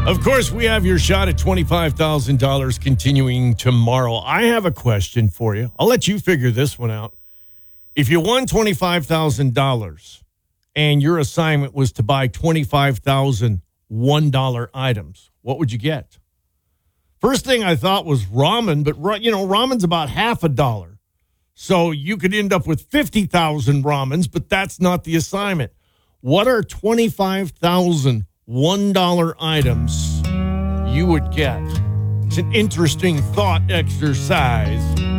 Of course, we have your shot at $25,000 continuing tomorrow. I have a question for you. I'll let you figure this one out. If you won $25,000 and your assignment was to buy 25,000 $1 items, what would you get? First thing I thought was ramen, but ramen's about half a dollar. So you could end up with 50,000 ramens, but that's not the assignment. What are 25,000 $1 items you would get? It's an interesting thought exercise.